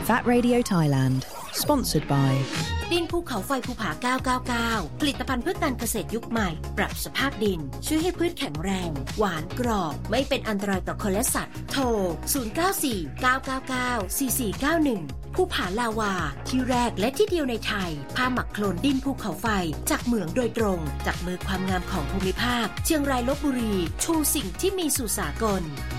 That Radio Thailand Sponsored by ดินภูเขาไฟภูผา999ผลิตภัณฑ์เพื่อการเกษตรยุคใหม่ปรับสภาพดินช่วยให้พืชแข็งแรงหวานกรอบไม่เป็นอันตรายต่อคนและสัตว์โทร0949994491ภูผาลาวาที่แรกและที่เดียวในไทยผ้าหมักโคลนดินภูเขาไฟจากเหมืองโดยตรงจากมือความงามของภูมิภาคเชียงรายลพบุรีชูสิ่งที่มีสู่สากล